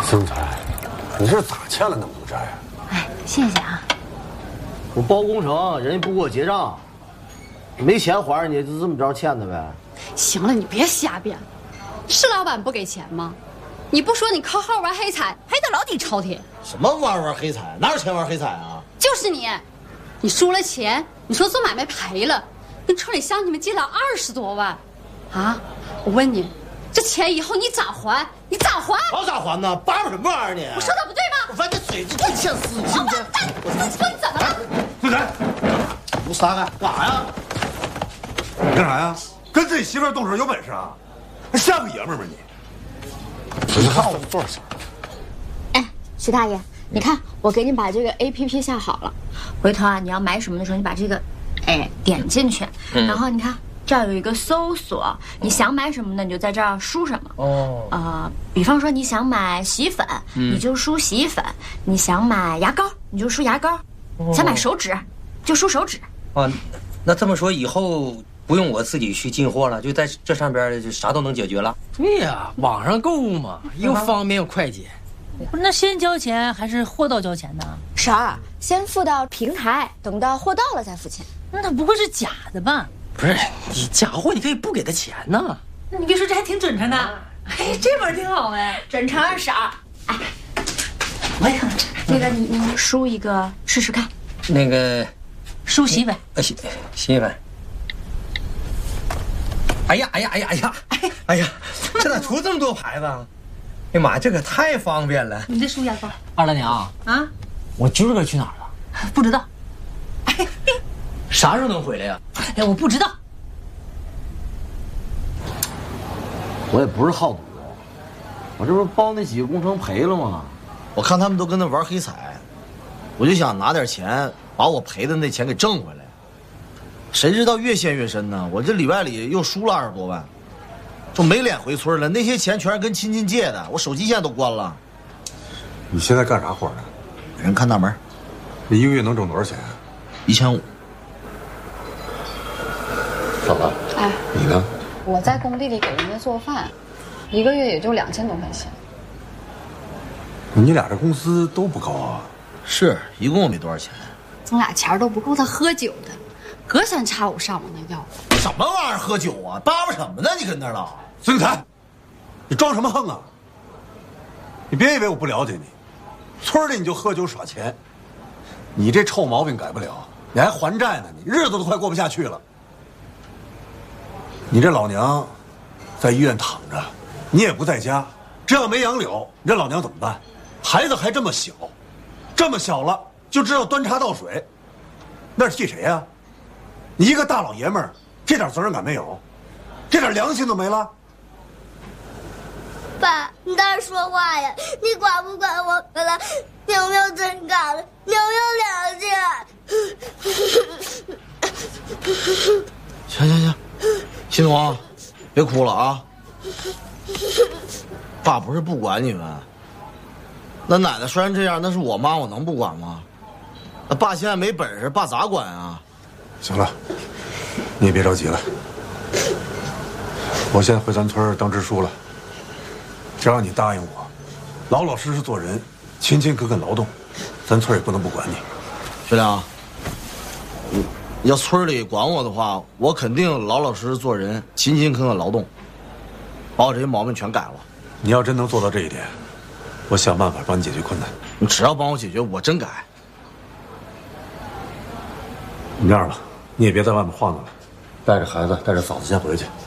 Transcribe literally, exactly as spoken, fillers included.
曾才，你是咋欠了那么多债啊？ 哎，谢谢啊。 我包工程，人家不给我结账，没钱还人家，就这么着欠的呗。 行了，你别瞎编，是老板不给钱吗？你不说你靠号玩黑彩，还得老底朝天。 什么玩玩黑彩？哪有钱玩黑彩啊？ 就是你，你输了钱，你说做买卖赔了，跟村里乡亲们借了二十多万，啊！我问你，这钱以后你咋还？你咋还？ 我咋还呢？叭叭什么玩意儿你？ 我说的不对吗？ 我翻这嘴就最欠死，你信不信？ 我说你怎么了？ 孙才， 我撒开干啥呀？ 你干啥呀？跟自己媳妇儿动手有本事啊？还像个爷们儿吗你？你看我多少钱？ 哎，徐大爷，你看我给你把这个 A P P 下好了，回头啊你要买什么的时候，你把这个，哎点进去，嗯、然后你看这儿有一个搜索，你想买什么呢，你就在这儿输什么。哦。呃，比方说你想买洗衣粉，嗯、你就输洗衣粉；你想买牙膏，你就输牙膏；哦、想买手指，就输手指。 啊，那这么说以后不用我自己去进货了，就在这上边就啥都能解决了。 对呀，网上购物嘛，又方便又快捷。 不是，那先交钱还是货到交钱呢？ 婶儿，先付到平台，等到货到了再付钱。 那不会是假的吧？ 不是，你假货你可以不给他钱呢。 那你别说，这还挺准成的。哎，这门挺好哎， 准成二婶儿。哎， 我也看看这。 那个你你输一个试试看。 那个， 输洗衣粉。 呃，洗洗衣粉。哎呀哎呀哎呀哎呀！哎呀，这咋出这么多牌子啊？哎呀妈，这可太方便了。 你这输牙膏。 二大娘啊，我今儿个去哪儿了？ 不知道。 啥时候能回来呀？ 哎，我不知道。 我也不是好赌，我这不是包那几个工程赔了吗？我看他们都跟那玩黑彩，我就想拿点钱把我赔的那钱给挣回来。谁知道越陷越深呢？我这里外里又输了二十多万，就没脸回村了。那些钱全是跟亲戚借的，我手机现在都关了。 你现在干啥活呢？ 给人看大门。 你一个月能挣多少钱啊？ 一千五。 怎么了？哎，你呢？ 我在工地里给人家做饭，一个月也就两千多块钱。 你俩这工资都不高啊？ 是，一共没多少钱。 咱俩钱都不够他喝酒的，隔三差五上我那要。 什么玩意儿喝酒啊？叭叭什么呢？你跟那儿了？ 孙才，你装什么横啊？你别以为我不了解你，村里你就喝酒耍钱，你这臭毛病改不了，你还还债呢，你日子都快过不下去了。你这老娘在医院躺着，你也不在家，这要没杨柳，你这老娘怎么办？孩子还这么小，这么小了就知道端茶倒水，那是替谁呀？你一个大老爷们儿，这点责任感没有，这点良心都没了。 爸，你倒是说话呀！你管不管我们了？你有没有真干了？你有没有良心？ 行行行，新东，别哭了啊！爸不是不管你们，那奶奶虽然这样，那是我妈，我能不管吗？那爸现在没本事，爸咋管啊？ 行了，你也别着急了。我现在回咱村当支书了，只要你答应我，老老实实做人，勤勤恳恳劳动，咱村也不能不管你。 学良，你要村里管我的话，我肯定老老实实做人，勤勤恳恳劳动，把我这些毛病全改了。 你要真能做到这一点，我想办法帮你解决困难。 你只要帮我解决，我真改。 这样吧，你也别在外面晃荡了，带着孩子，带着嫂子先回去。